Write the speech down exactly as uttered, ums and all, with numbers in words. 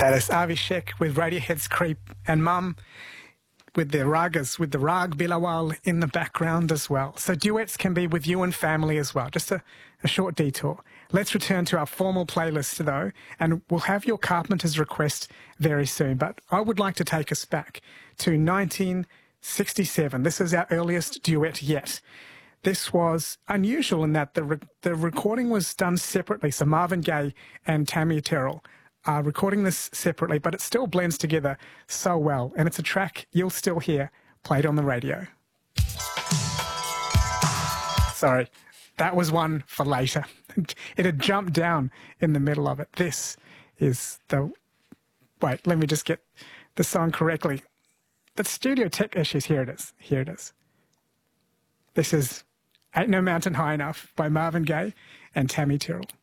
That is Avishek with Radiohead's Creep, and Mum with the ragas, with the rag bilawal in the background as well. So duets can be with you and family as well. Just a, a short detour. Let's return to our formal playlist though, and we'll have your Carpenter's request very soon. But I would like to take us back to nineteen sixty-seven. This is our earliest duet yet. This was unusual in that the re the recording was done separately. So Marvin Gaye and Tammy Terrell are recording this separately, but it still blends together so well. And it's a track you'll still hear played on the radio. Sorry, that was one for later. It had jumped down in the middle of it. This is the... Wait, let me just get the song correctly. The studio tech issues. Here it is. Here it is. This is Ain't No Mountain High Enough by Marvin Gaye and Tammy Terrell.